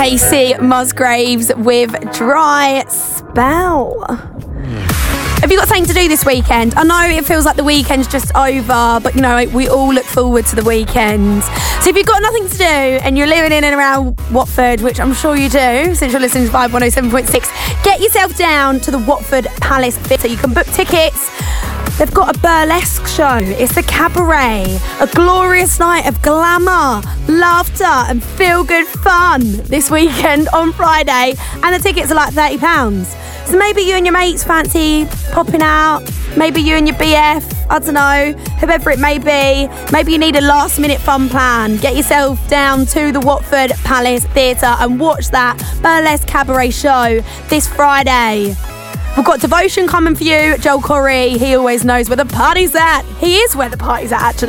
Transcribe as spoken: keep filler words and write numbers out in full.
Casey Musgraves with Dry Spell. Have you got something to do this weekend? I know it feels like the weekend's just over, but you know, we all look forward to the weekend. So if you've got nothing to do and you're living in and around Watford, which I'm sure you do, since you're listening to Vibe one oh seven point six, get yourself down to the Watford Palace Theatre. You can book tickets. They've got a burlesque show. It's a cabaret, a glorious night of glamour, laughter and feel-good fun this weekend on Friday. And the tickets are like thirty pounds. So maybe you and your mates fancy popping out. Maybe you and your B F, I don't know, whoever it may be. Maybe you need a last minute fun plan. Get yourself down to the Watford Palace Theatre and watch that burlesque cabaret show this Friday. We've got Devotion coming for you. Joel Corey, he always knows where the party's at. He is where the party's at, actually.